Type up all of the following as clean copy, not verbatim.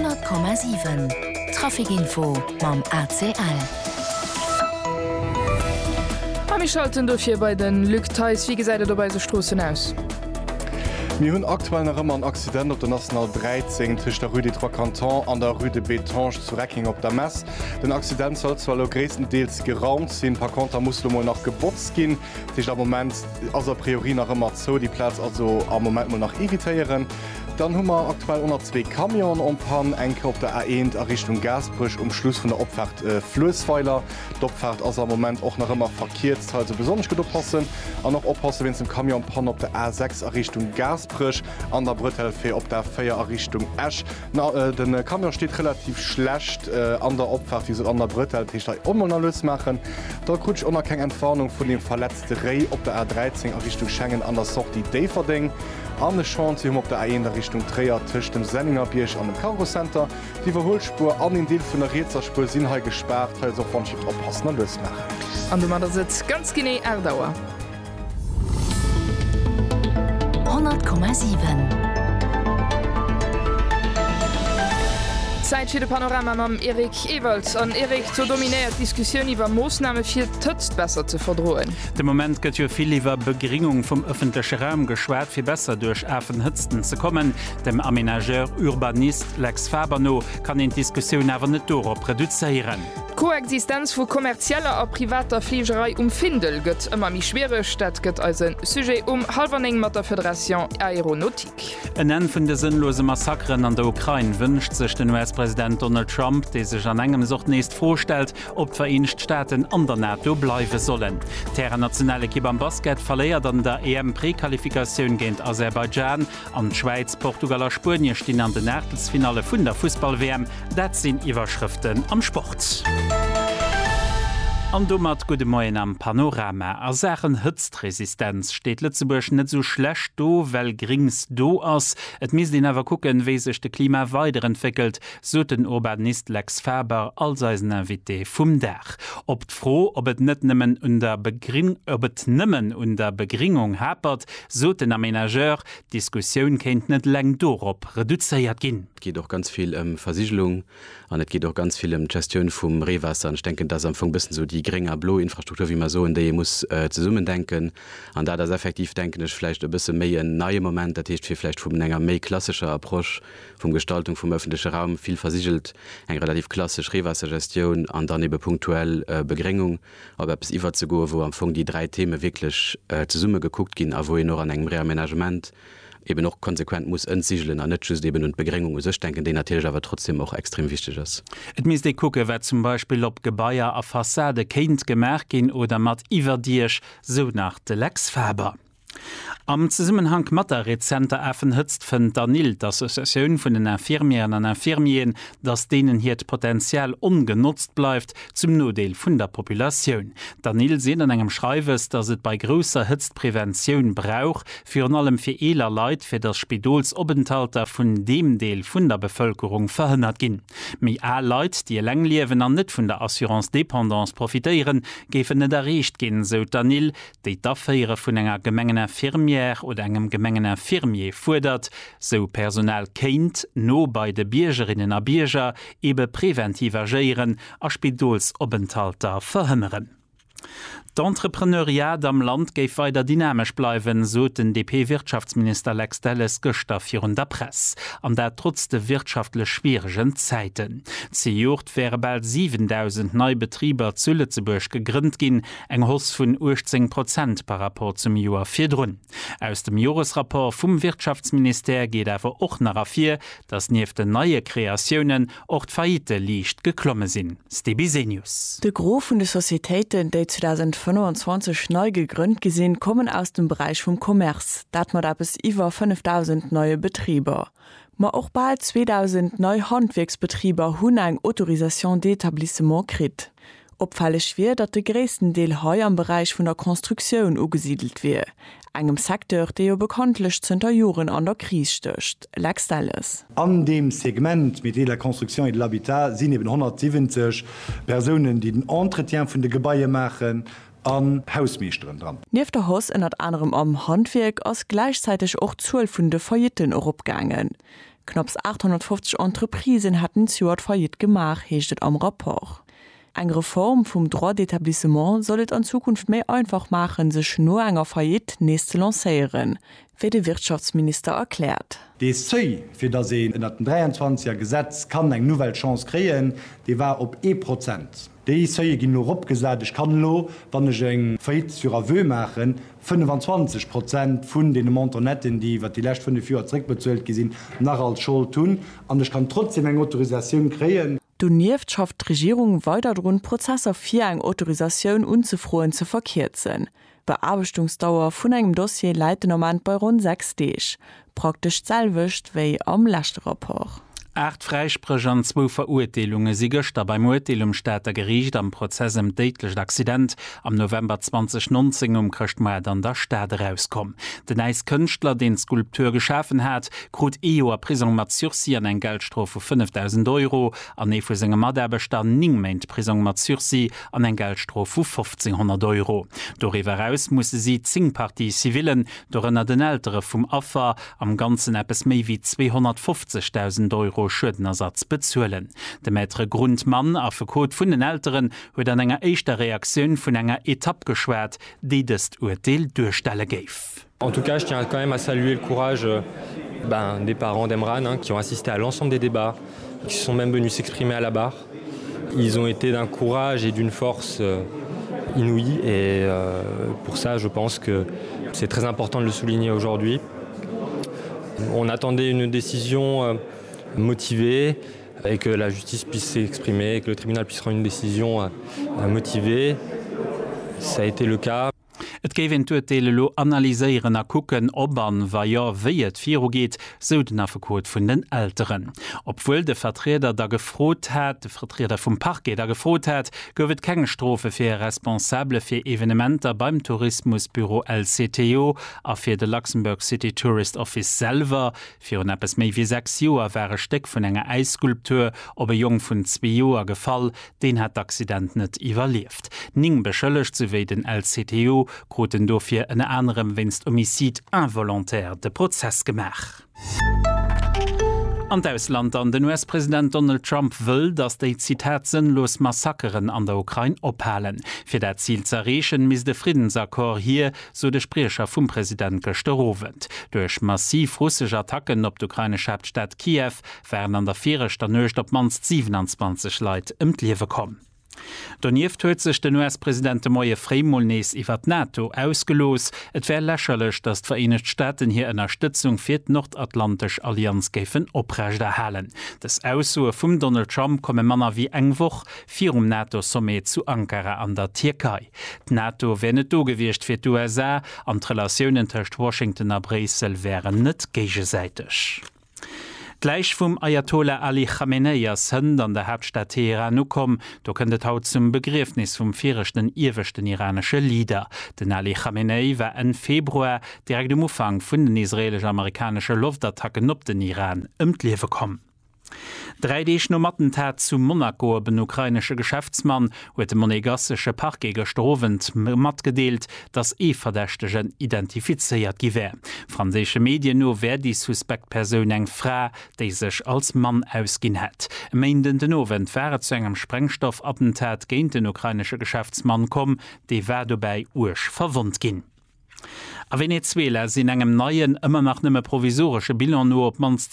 100,7 Trafikinfo mam ACL. Wir schalten dafür bei den Lückteils, wie gesagt, dabei so Straßen aus. Wir haben aktuell noch immer ein Accident auf der National 13 zwischen der Rue des Trois Cantons und der Rue de Betange zu Recking auf der Messe. Den Accident soll zwar größtenteils geraumt sein, par contre muss man noch gebotzt gehen. Das ist am Moment also a priori noch immer so, die Platz also am Moment mal noch evitieren. Dann haben wir aktuell 102 Kamion und Pan enke auf der A1 Richtung Gasbrüch Schluss von der Abfahrt Flussweiler. Die Abfahrt also am Moment auch noch immer verkehrt, also besonders gut aufpassen. Und noch aufpassen, wenn es im Kamion Pan auf der A6 Richtung Gasbrüch, an der Brüttelfee auf der 4 Richtung Esch. Den Kamion steht relativ schlecht an der Abfahrt, wie so an der Brüttel, die ich unmalus machen. Da kriege ich auch noch keine Entfernung von dem verletzten Reh auf der A13 Richtung Schengen an der Sortie Daverding. An der Chance auf der A1 Richtung Träger zwischen dem Senninger Birch an dem Cargo Center. Die Verholspur an den Deal von der Rätselspur sind halt gesperrt, also von Schiff aufpassen und lösen machen. Und du machst jetzt ganz genau Erdauer. 100,7 Zeit für das Panorama mit Erik Ewald. Und Erik, zur dominiert Diskussion über Maßnahmen für Tötst besser zu verdrohen. Im Moment geht ja viel über Begringung vom öffentlichen Raum geschwärzt, viel besser durch Affenhützen zu kommen. Dem Aménageur Urbanist Lex Faberno kann die Diskussion aber nicht darauf reduzieren. Koexistenz von kommerzieller und privater Fliegerei Findel geht immer mehr schwierig. Das geht als ein Sujet halberning mit der Föderation Aeronautik. Ein Ende von den sinnlosen Massakren an der Ukraine wünscht sich der US-Präsident Donald Trump, der sich an engem Sucht nächst vorstellt, ob die Vereinigten Staaten an der NATO bleiben sollen. Die nationale Equipe am Basket verliert an der EM-Präqualifikation gegen Aserbaidschan. An Schweiz, Portugal und Spanien stehen an den Achtelfinale von der Fußball-WM. Das sind Überschriften am Sport. An dummer gute Moien am Panorama a Sachen Hütztresistenz steht Lützeburg net so schlecht do, well grings do ass. Et mis den awer kucken, wie sich de Klima weiterentwickelt, so den Urbanist Lex Faber als eisen Invité vum Dach. Ob froh, ob et net nimmen unter Begringung hapert, so den Aménageur, Diskussion kennt net leng dorop reduziert gin. Geht auch ganz viel Versiegelung und es geht auch ganz viel Gestion vom Rehwasser. Und ich denke, dass am Anfang ein bisschen so die geringe Blo-Infrastruktur, wie man so in der muss zusammen denken. Und da das effektiv denken ist vielleicht ein bisschen mehr ein neuer Moment, das ist vielleicht vom länger mehr klassischer Approach, vom Gestaltung vom öffentlichen Raum, viel versiegelt, eine relativ klassische Rehwassergestion und dann eben punktuell Begringung. Aber bis über zu gehen, wo am Anfang die 3 Themen wirklich zusammen geguckt gehen, wo ich noch an einem Reaménagement eben noch konsequent muss entsiegeln an net eben und Begringung ich denke, den natürlich aber trotzdem auch extrem wichtig ist. Et mis de gucke, wer zum Beispiel op Gebäier a Fassade kennt gemerk gin oder mat iwwerdirch so nach de Lex Faber. Am Zusammenhang mit der rezenter Affenhützt von Danil, der Association von den Infirmieren und Infirmien, dass denen hier Potenzial ungenutzt bleibt, zum Nodel von der Population. Danil sieht in einem Schreiben, dass es bei großer Hitzprävention braucht, für allem für eler Leid, für das Spidolsobenthalter von dem Teil von der Bevölkerung verhindert gehen. Mit all Leute, die lang leben und nicht von der Assurance Dépendance profitieren, geben nicht erreicht gehen, so Danil, die dafür von einer Gemengen Infirmier oder engem gemengen Infirmier fordert, so Personal kennt, no bei de Biergerinnen a Bierger ebe präventiv agieren a Spidolsobenthalter verhindern. D'Entrepreneuriat am Land geif weiter dynamisch bleiben, so den DP-Wirtschaftsminister Lex Delles gestern der Presse, an der trotz der wirtschaftlich schwierigen Zeiten. Zijocht wäre bald 7000 neue Betriebe zu Lützeburg gegründet gin, eng Hoss von 18% par rapport zum Jahr 4. Aus dem Jahresrapport vom Wirtschaftsminister geht aber auch nach afir, dass neben den neue Kreationen auch die Faillite liegt geklommen sind. Stebisenius. De Gros von den Societäten, die 2025 neu gegründet gesehen, kommen aus dem Bereich vom Kommerz. Dat mat ab es über 5000 neue Betriebe. Ma auch bald 2000 neue Handwerksbetriebe hun eng Autorisation d'Etablissement krit. Opfalle schwer, dat de größten Deel heu am Bereich von der Konstruktion ugesiedelt wird. Engem Sektor, der ja bekanntlich zunter Juren an der Krise stöcht. Lex Delles. An dem Segment mit der Konstruktion und l'Habitat sind eben 170 Personen, die den Entretien von den Gebäuden machen, an Hausmeesteren dran. Neben der Haus ändert anderem am Handwerk aus gleichzeitig auch 12 von den Failliten opgegangen. Knapp 850 Entreprisen hatten Stuart Fayet gemacht, heeschtet am Rapport. Eg Reform vum Droit d'Etablissement sollet an Zukunft méi einfach machen, sech nur enger Fayet nees ze lancéieren, wie de Wirtschaftsminister erklärt. De Seuil fir der se in dat 23er Gesetz kann eng nouvelle Chance kreen, de war op 1%. Dei Seuil gin nur opgesat, ich kann lo, wann ech eng Fayet sur awe machen, 25% vun den Montonetten, die wat die Lächt vun de Führerrick bezuelt gesinn, nach als Schul tun, an ich kann trotzdem eng Autorisaun kreen. Du nieft schafft Regierung weiter rund Prozesse fir eng Autorisaun unzufroen zu verkehrsinn. Bearbeitungsdauer vun engem Dossier leiten normal bei rund 6 Dech. Praktisch selwicht wéi am Lächterrapport. 8 Freisprecher an 2 Verurteilungen sie gestern beim Urteilungsstädter Gericht am Prozess im tätlichen Accident am November 2019 Christmeier an der Stadt rauskommen. Der neue Künstler, den Skulpteur geschaffen hat, krut EUer Prison mat Sursis an ein Geldstrafe von 5.000 €, an ne für seine Maderbestand Ningmeint Prison mat Sursis an ein Geldstrafe von 1.500 €. Darüber raus musste sie 10 Partie Zivilen, darunter den Ältere vom Opfer, am ganzen etwas mehr wie 250.000 € Schuldenersatz bezuelen. De Maitre Grundmann a Verkot vun den Älteren huet an enger eischter Reaktion vun enger Etappe geschwert, die das Urteil durchstelle geif. En tout cas, je tiens quand même à saluer le courage des parents d'Emran qui ont assisté à l'ensemble des débats, qui sont même venus s'exprimer à la barre. Ils ont été d'un courage et d'une force inouïe et pour ça, je pense que c'est très important de le souligner aujourd'hui. On attendait une décision motivée et que la justice puisse s'exprimer, que le tribunal puisse rendre une décision motivée. Ça a été le cas. Et géwen d'Urteile lo analyseieren a kucken ob an war ja wéiet Viro geht, so den Afekot vun den Älteren. Obwohl de Vertreter da gefrot hat, de Vertreter vum Parquet da gefrot hat, gowet keng Strofe fir responsable fir Evenementer beim Tourismusbüro LCTO a fir de Luxemburg City Tourist Office selber, fir un appes méi wie 6 Joer wäre Steck vun enger Eisskulpteur op e Jong vun 2 Joer gefall, den hat d'Accident net iwwerlieft. Ning beschëllecht zuwéi den LCTO, Groten dofir en anderem winst Homizid involontaire de Prozess gemach. An Ausland an den US-Präsident Donald Trump will, dass die Zitat sinnlos Massakeren an der Ukraine ophalen. Für das Ziel zu erreichen, muss der Friedensakkord hier, so der Sprecher vom Präsident gestoßen. Durch massiv russische Attacken auf die ukrainische Hauptstadt Kiew wären an der Fähre stanöcht ob manst 27 Leute im Leben kommen. Donieft huet sech den US-Präsident Moie Freimolnees iwwer NATO ausgelos, et wär lächerlech, dat d'Vereinigte Staaten hier Unterstützung fir d' Nordatlantisch Allianz géfen oprecht erhalen. Das Aussue vum Donald Trump komme manner wie engwoch fir NATO-Sommet zu Ankara an der Türkei. NATO wär net dogewircht fir d'USA, an d'Relationioen tëcht Washington a Brüssel wären net gegesäiteg. Gleich vum Ayatollah Ali Khamenei Hënd an der Hauptstadt Teheran kom, do kënnet haut zum Begriffnis vum virchten irwechten iranische Lieder. Den Ali Khamenei war en Februar direkt dem Ufang vun den israelisch-amerikanische Luftattacken op den Iran ëmtliewe kom. 3D-Attentat zu Monaco ben ukrainische Geschäftsmann huet de monegassesche Parquet gestrovent mat gedeelt, dass Verdächtegen identifiziert gewär. Franzésche Medien no wär die Suspektperson eng Fra, déi sech als Mann ausginn hett. Meinden den Nowen wäre zu engem Sprengstoffattentat géint den ukrainische Geschäftsmann kom, déi wär dobei ursch verwundt ginn. A Venezuela sinn engem neien ëmmer nach nëmme provisorsche Bilan no op mans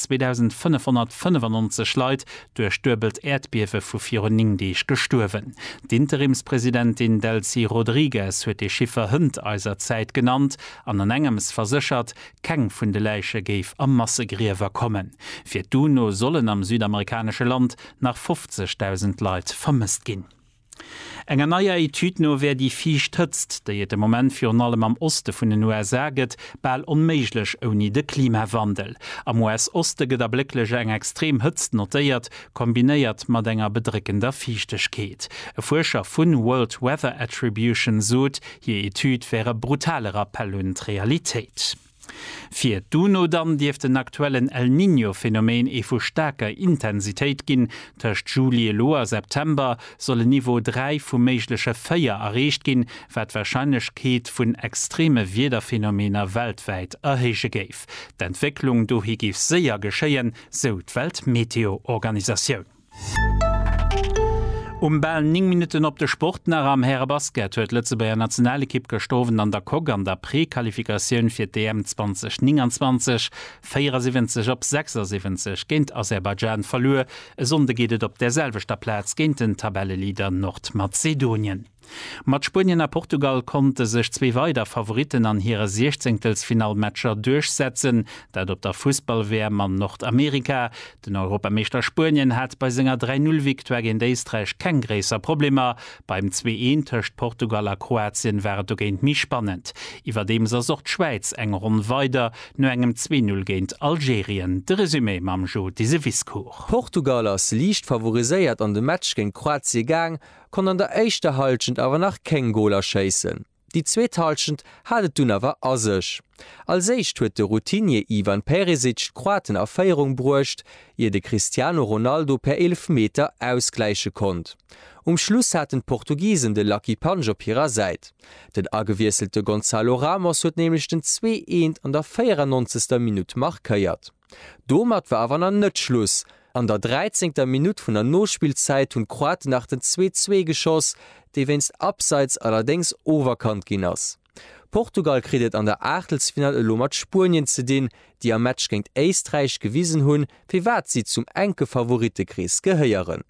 2595 Leiit duerch stürbelt Erdbiewe vu 4 gestuerwen. D'Interimspräsidentin Delcy Rodriguez huet de Schiffer Hënd eiser Zeit genannt, an den engems versichert, keng vun de Leiche géif am Massegriewer kommen. Fir d'UNO sollen am südamerikanische Land nach 50.000 Leiit vermisst ginn. Enger naier Etyd no wer die Viech tëtzt, déi et de Moment fir allem am Oste vun den USA gëtt, ball onméiglech oni de Klimawandel. Am US-Oste gët der blicklech eng extrem hëtzt notéiert, kombinéiert mat enger bedrickender Fichtechkeet. E Forscher vun World Weather Attribution sot, hi Etyd wäre brutaler Appell und Realitéit. Fir Duno dann dief den aktuellen El Niño-Phänomen vu stärker Intensitéit ginn, tcht Julie Loa September solle Niveau 3 vum méiglesche Féier errecht ginn, wat Wahscheinlechkeet vun extreme Wederphänomener weltweit erhege géif. D'Entwicklung do hi gif séier geschéien, so d'Weltmeteorganisaioun. Ball 9 Minuten op de Sportner am Herre Basket huet letze bei der Nationalkipp gestoven an der Kog an der Präqualifikation fir DM 2029, 74 op 76 géint Aserbaidschan verloe, sonde gehtet op derselvester Platz géint den Tabellelieder Nordmazedonien. Mat Spanien a Portugal konnte sech 2 weiter Favoriten an hire 16. durchsetzen, dat op der Fußball-WM an Nordamerika. Den Europameister Spanien hat bei senger 3-0-Viktoire gegen Österreich kein gräser Probleme. Beim 2-1 töcht Portugal a Kroatien war dogent mi spannend. Iwer dem se socht Schweiz eng rund weiter, no engem 2-0 géint Algerien. De Resümé mam Jo diese Wiskour. Portugal ass liicht favoriséiert an de Match gegen Kroatien gang, kon an der eischchte Halschend awer nach keng Goler chassen. Die zweethalschend hadet dun awer asech. Als seicht huet de Routinier Ivan Perisic Kroaten a Féierung bruecht, je de Cristiano Ronaldo per 11 Meter ausgleiche kont. Schluss hat den Portugiesen de Lucky Punch op ihrer Seit. Den awieselte Gonzalo Ramos huet nämlich den 2-1 an der 94. Minute markiert. Domat war awer an net Schluss. An der 13. Minute vun der Nospielzeit hunn Kroaten nach den 2-2 geschoss, déi wennst abseits allerdings overkant ginn ass. Portugal kritet an der Achtelfinale lo mat Spurien ze den, die am Match géint Éistreich gewiesen hunn, fir wat sie zum enke Favoritekries geheieren.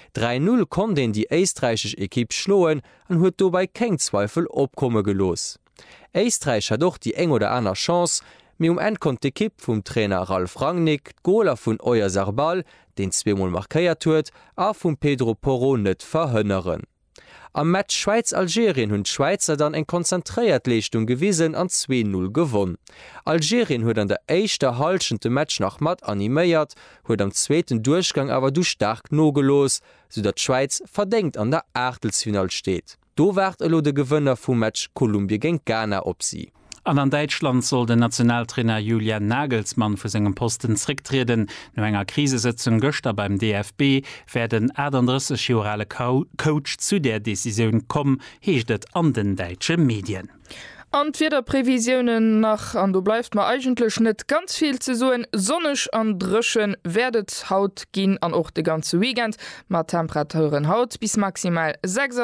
3-0 kon den die éistreichg Ekipp schloen an huet dobei keng Zweifel opkomme gelos. Éistreich hat doch die eng oder aner Chance, mi enkont d'Ekipp vum Trainer Ralf Rangnick, Goler vun Euer Sarbal, den 2-mal markéiert huet, a vum Pedro Porro net verhënneren. Am Match Schweiz-Algerien hunn d'Schweizer dann eng konzentréiert Leichtung gewiesen an 2-0 gewonn. Algerien huet an der éischter halschente Match nach mat animéiert, huet am zweeten Durchgang awer du stark no gelos, so dat d'Schweiz verdenkt an der Achtelfinal steet. Do wart elo de Gewënner vum Match Kolumbie géint Ghana op sie. An Deutschland soll der Nationaltrainer Julian Nagelsmann für seinen Posten zurücktreten. No enger Krisesitzung göster beim DFB werden 38-jährige Coach zu der Decision kommen, heecht an den deutschen Medien. An wieder Prävisionen nach an du bleifst ma eigentlich net ganz viel zu soen sonnig an drschen werdet haut gin an och de ganze Weekend mat Temperaturen haut bis maximal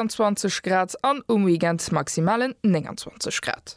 26 Grad an Weekend maximalen 29 Grad.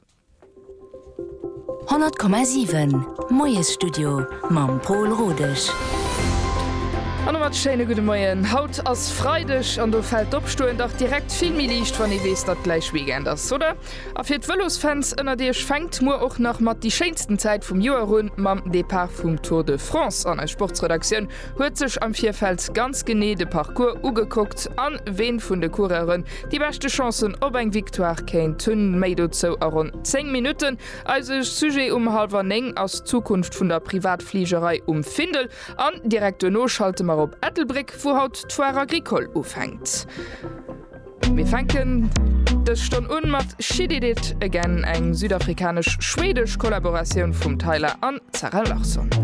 100,7 Moes Studio Mam Paul Rodech. An mat Schene gute Moien haut ass freidech an du fät opstuen doch direkt viel milicht wann i wees dat gleich wiegend ass oder? A fir d'Wëllosfans ënner Dich fängt mo och nach mat die scheinsten Zeit vum Joer run mam Depart vum Tour de France an e Sportredaktion huet sech am Vierfeld ganz gené de Parcours ugeguckt an wen vun de Coureuren die beste Chancen op eng Viktoire kéint tunn méido zo a rund 10 Minuten als Sujet halber neng aus Zukunft vun der Privatfliegerei Findel an direkte Noschalte op Ethelbrick wo haut d'Foire Agricole ufhängt. Wir fenken das schon unmat Shididit again eng südafrikanisch-schwedisch Kollaboration vum Tyler an Zara Larsson.